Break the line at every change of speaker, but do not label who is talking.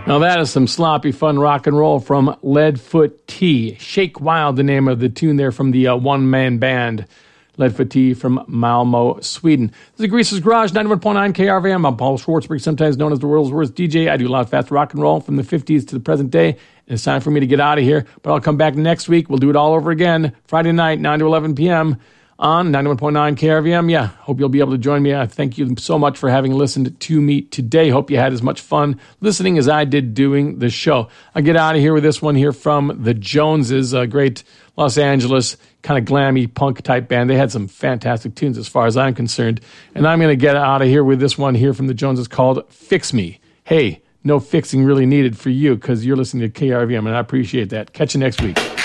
Now that is some sloppy, fun rock and roll from Leadfoot T. Shake Wild, the name of the tune there from the one-man band. Leadfoot T from Malmo, Sweden. This is Greaser's Garage, 91.9 KRVM. I'm Paul Schwartzberg, sometimes known as the world's worst DJ. I do a lot of fast rock and roll from the 50s to the present day. And it's time for me to get out of here, but I'll come back next week. We'll do it all over again, Friday night, 9 to 11 p.m. on 91.9 KRVM. Yeah, hope you'll be able to join me. I thank you so much for having listened to me today. Hope you had as much fun listening as I did doing the show. I'll get out of here with this one here from the Joneses, a great Los Angeles kind of glammy punk type band. They had some fantastic tunes as far as I'm concerned. And I'm going to get out of here with this one here from the Joneses called Fix Me. Hey, no fixing really needed for you because you're listening to KRVM, and I appreciate that. Catch you next week.